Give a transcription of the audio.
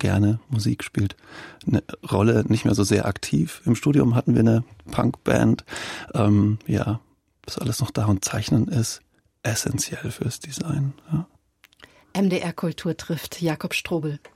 gerne Musik spielt eine Rolle, nicht mehr so sehr aktiv. Im Studium hatten wir eine Punkband. Was alles noch da und Zeichnen ist essentiell fürs Design. Ja. MDR Kultur trifft Jakob Strobel.